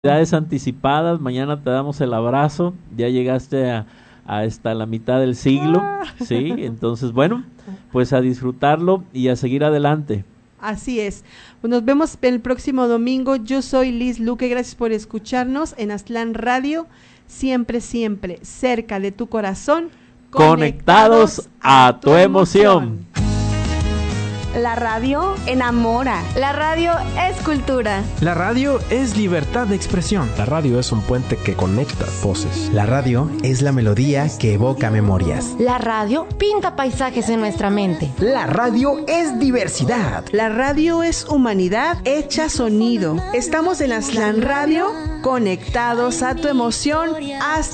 Felicidades anticipadas, mañana te damos el abrazo, ya llegaste hasta la mitad del siglo, ¿sí? Entonces, bueno, pues a disfrutarlo y a seguir adelante. Así es. Nos vemos el próximo domingo. Yo soy Liz Luque, gracias por escucharnos en Aztlán Radio, siempre, siempre cerca de tu corazón, conectados a tu emoción. La radio enamora. La radio es cultura. La radio es libertad de expresión. La radio es un puente que conecta voces. La radio es la melodía que evoca memorias. La radio pinta paisajes en nuestra mente. La radio es diversidad. La radio es humanidad hecha sonido. Estamos en Aztlán Radio, conectados a tu emoción. Hasta